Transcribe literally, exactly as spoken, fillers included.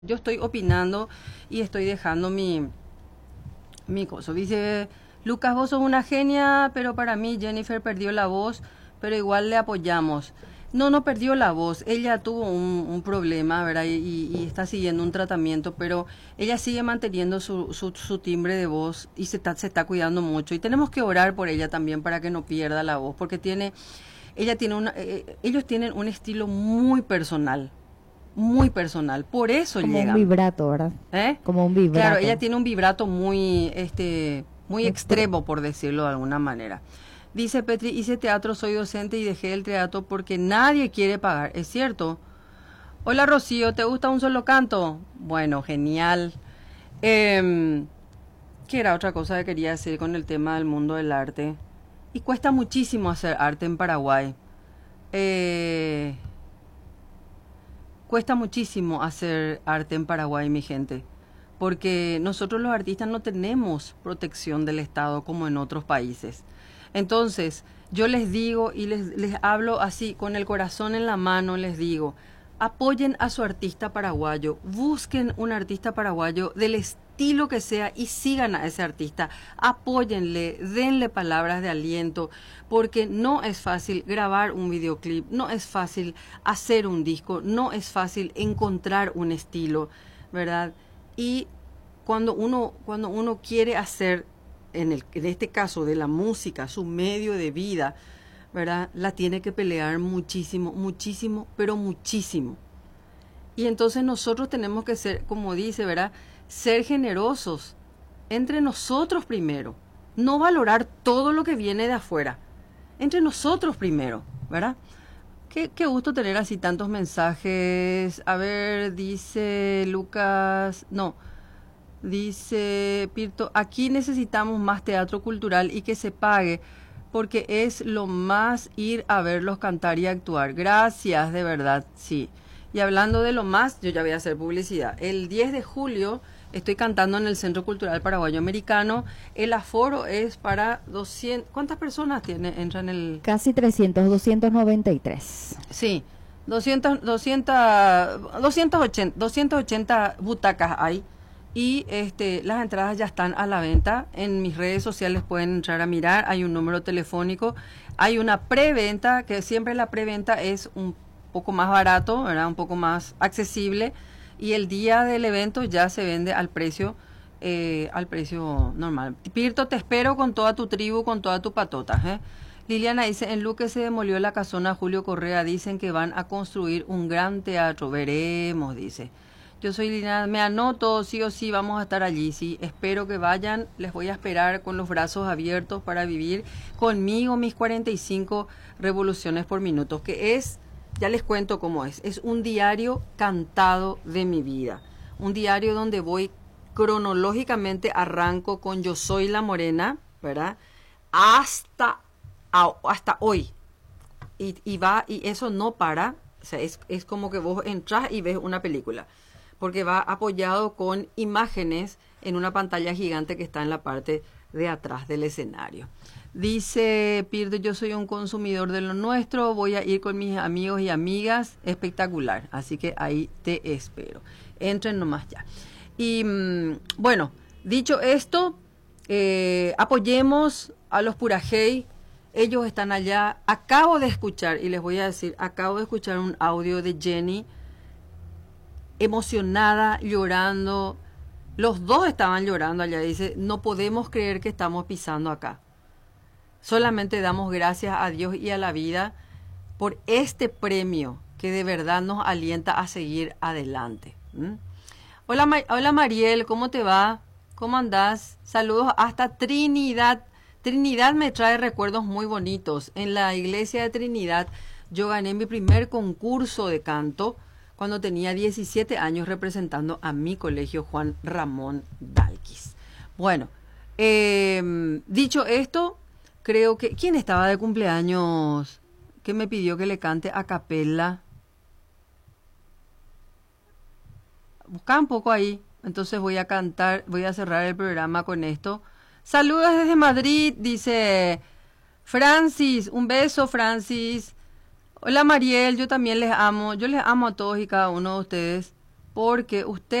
Yo estoy opinando y estoy dejando mi, mi cosa. Dice, Lucas, vos sos una genia, pero para mí Jennifer perdió la voz, pero igual le apoyamos. No, no perdió la voz. Ella tuvo un, un problema, ¿verdad? Y, y- y está siguiendo un tratamiento, pero ella sigue manteniendo su, su, su timbre de voz y se está, se está cuidando mucho. Y tenemos que orar por ella también para que no pierda la voz, porque tiene, ella tiene una, eh, eh, ellos tienen un estilo muy personal, muy personal. Por eso Como un llegan. vibrato, ¿verdad? ¿Eh? Como un Claro, ella vibrato. tiene un vibrato muy, este, muy Muy pro- extremo, por decirlo de alguna manera. Dice Petri, hice teatro, soy docente y dejé el teatro porque nadie quiere pagar. ¿Es cierto? Hola Rocío, ¿te gusta un solo canto? Bueno, genial. Em, ¿Qué era otra cosa que quería decir con el tema del mundo del arte? Y cuesta muchísimo hacer arte en Paraguay. Eh, Cuesta muchísimo hacer arte en Paraguay, mi gente, porque nosotros los artistas no tenemos protección del Estado como en otros países. Entonces, yo les digo y les, les hablo así, con el corazón en la mano, les digo, apoyen a su artista paraguayo, busquen un artista paraguayo del estilo que sea y sigan a ese artista, apóyenle, denle palabras de aliento, porque no es fácil grabar un videoclip, no es fácil hacer un disco, no es fácil encontrar un estilo, ¿verdad? Y cuando uno, cuando uno quiere hacer, en, el, en este caso de la música, su medio de vida, ¿verdad? La tiene que pelear muchísimo, muchísimo, pero muchísimo. Y entonces nosotros tenemos que ser, como dice, ¿verdad? Ser generosos entre nosotros primero. No valorar todo lo que viene de afuera. Entre nosotros primero, ¿verdad? Qué, qué gusto tener así tantos mensajes. A ver, dice Lucas, no, dice Pirto, aquí necesitamos más teatro cultural y que se pague, porque es lo más ir a verlos cantar y actuar. Gracias, de verdad, sí. Y hablando de lo más, yo ya voy a hacer publicidad. El diez de julio estoy cantando en el Centro Cultural Paraguayo Americano. El aforo es para doscientas. ¿Cuántas personas tiene? Entra en el... Casi trescientos, doscientos noventa y tres. Sí, doscientas, doscientas, doscientos ochenta, doscientas ochenta butacas hay y este, las entradas ya están a la venta. En mis redes sociales pueden entrar a mirar, hay un número telefónico, hay una preventa, que siempre la preventa es un poco más barato, ¿verdad? Un poco más accesible, y el día del evento ya se vende al precio eh, al precio normal. Pirto, te espero con toda tu tribu, con toda tu patota, ¿eh? Liliana dice, en Luque se demolió la casona Julio Correa, dicen que van a construir un gran teatro, veremos, dice. Yo soy Liliana, me anoto, sí o sí, vamos a estar allí, sí, espero que vayan, les voy a esperar con los brazos abiertos para vivir conmigo mis cuarenta y cinco revoluciones por minuto, que es, ya les cuento cómo es, es un diario cantado de mi vida, un diario donde voy cronológicamente, arranco con Yo soy la morena, ¿verdad? Hasta a, hasta hoy. Y, y va, y eso no para. O sea, es, es como que vos entras y ves una película. Porque va apoyado con imágenes en una pantalla gigante que está en la parte de atrás del escenario. Dice Pirde, yo soy un consumidor de lo nuestro, voy a ir con mis amigos y amigas, espectacular. Así que ahí te espero. Entren nomás ya. Y mmm, bueno, dicho esto, eh, apoyemos a los Purajey. Ellos están allá. Acabo de escuchar, y les voy a decir, acabo de escuchar un audio de Jenny, emocionada, llorando. Los dos estaban llorando allá. Dice, no podemos creer que estamos pisando acá. Solamente damos gracias a Dios y a la vida por este premio que de verdad nos alienta a seguir adelante. ¿Mm? Hola, Ma hola Mariel, ¿cómo te va? ¿Cómo andás? Saludos hasta Trinidad. Trinidad me trae recuerdos muy bonitos. En la iglesia de Trinidad yo gané mi primer concurso de canto cuando tenía diecisiete años representando a mi colegio Juan Ramón Dalquis. Bueno, eh, dicho esto, creo que... ¿Quién estaba de cumpleaños que me pidió que le cante a capella? Busca un poco ahí. Entonces voy a cantar, voy a cerrar el programa con esto. Saludos desde Madrid, dice Francis. Un beso, Francis. Hola, Mariel, yo también les amo. Yo les amo a todos y cada uno de ustedes. porque usted